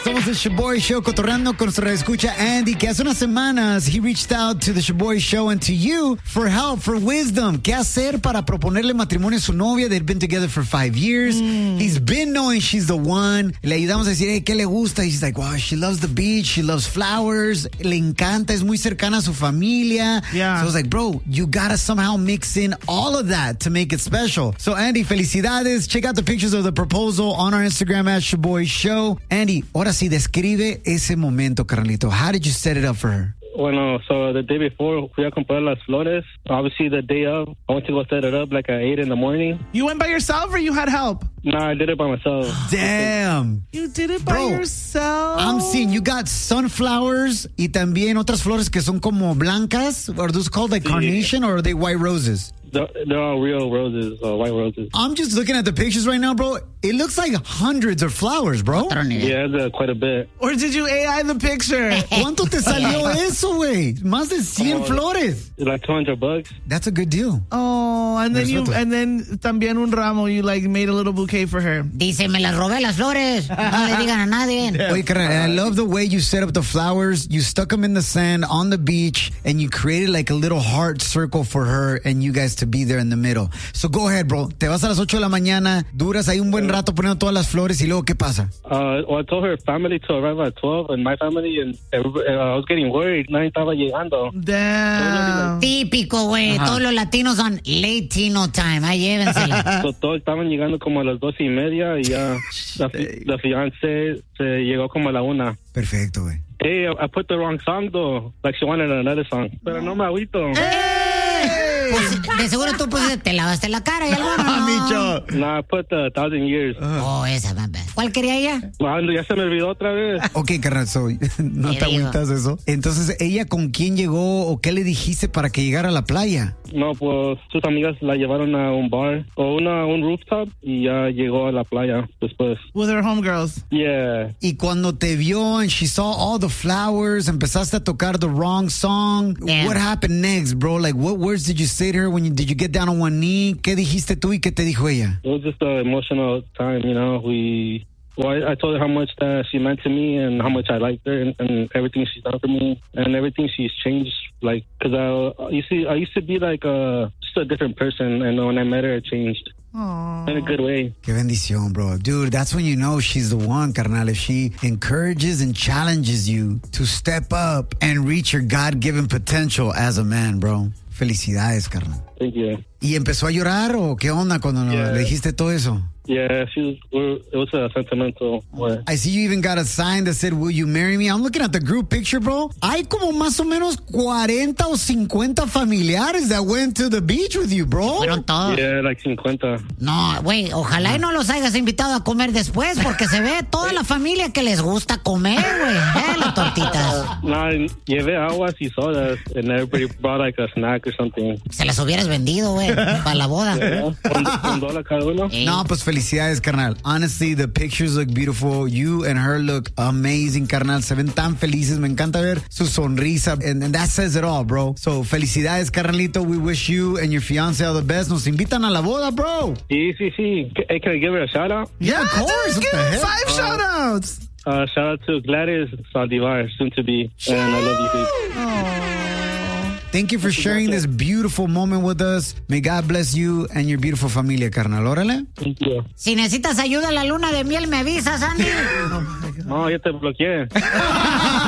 Somos el Shoboy Show, cotorreando con nuestra escucha Andy, que hace unas semanas he reached out to the Shoboy Show and to you for help, for wisdom. ¿Qué hacer para proponerle matrimonio a su novia? They've been together for 5 years. He's been knowing she's the one. Le ayudamos a decir, hey, ¿qué le gusta? He's like, wow, she loves the beach, she loves flowers. Le encanta, es muy cercana a su familia. Yeah. So I was like, bro, you gotta somehow mix in all of that to make it special. So Andy, felicidades. Check out the pictures of the proposal on our Instagram at Shoboy Show. Andy, ahora sí, describe ese momento, carnalito. How did you set it up for her? Bueno, so the day before, fui a comprar las flores. Obviously, the day of, I went to go set it up like at 8 in the morning. You went by yourself or you had help? No, I did it by myself. Damn. You did it by Bro, yourself? I'm seeing you got sunflowers y también otras flores que son como blancas. Are those called like carnation or are they white roses? They're all real roses, white roses. I'm just looking at the pictures right now, bro. It looks like hundreds of flowers, bro. Yeah, quite a bit. Or did you AI the picture? ¿Cuánto te salió eso, güey? Más de 100 flores. Like $200. That's a good deal. Oh, and then Respeto. and then también un ramo, you like made a little bouquet for her. Dice, me las robé las flores. No le digan a nadie. Oye, carnal, and I love the way you set up the flowers. You stuck them in the sand on the beach, and you created like a little heart circle for her and you guys to be there in the middle. So go ahead, bro. Te vas a las 8 de la mañana, duras ahí un buen rato poniendo todas las flores y luego, ¿qué pasa? Well, I told her family to arrive at 12 and my family, and I was getting worried. Nadie estaba llegando. Damn. Típico, güey. Todos los latinos son Latino time. Ahí llévensela. So, todos estaban llegando como a las 12:30 y ya la fiancé se llegó como a la 1. Perfecto, güey. Hey, I put the wrong song though. Like she wanted another song. Pero no me agüito. Pues, de seguro tú pues, te lavaste la cara y algo, ¿no? Micho. No, I put the 1,000 Years. Oh, esa, mamá. ¿Cuál quería ella? Bueno, ya se me olvidó otra vez. Ok, carnal, no Te te digo. agüitas eso. Entonces, ¿ella con quién llegó o qué le dijiste para que llegara a la playa? No, pues sus amigas la llevaron a un bar o un rooftop y ya llegó a la playa después. With her homegirls. Yeah. Y cuando te vio and she saw all the flowers, empezaste a tocar the wrong song. Yeah. What happened next, bro? Like, what words did you say to her when did you get down on one knee? ¿Qué dijiste tú y qué te dijo ella? It was just an emotional time, you know. I told her how much that she meant to me and how much I liked her and everything she's done for me and everything she's changed. Like, because I used to be like just a different person, and when I met her, I changed. Aww. In a good way. Qué bendición, bro. Dude, that's when you know she's the one, carnal. If she encourages and challenges you to step up and reach your God-given potential as a man, bro. Felicidades, carnal. Thank you. ¿Y empezó a llorar o qué onda cuando le dijiste todo eso? Yeah, it was a sentimental way. I see you even got a sign that said, will you marry me? I'm looking at the group picture, bro. Hay como más o menos 40 o 50 familiares that went to the beach with you, bro. Fueron todos. Yeah, like 50. No, güey, ojalá y no los hayas invitado a comer después, porque se ve toda la familia que les gusta comer, güey. Las tortitas. No, llevé aguas y sodas, and everybody brought like a snack or something. Se las hubieras vendido, güey, para la boda. Yeah, $1 cada uno. No, pues felicidades, carnal. Honestly, the pictures look beautiful. You and her look amazing, carnal. Se ven tan felices. Me encanta ver su sonrisa. And that says it all, bro. So, felicidades, carnalito. We wish you and your fiance all the best. Nos invitan a la boda, bro. Sí. Hey, can I give her a shout out? Yeah, of course. Let's What give the her heck? 5 shout outs. Shout out to Gladys Saldivar, soon to be. And I love you, babe. Thank you for sharing this beautiful moment with us. May God bless you and your beautiful familia, carnal. Órale. Thank you. Si necesitas ayuda a la luna de miel, me avisas, Andy. No, ya te bloqueé.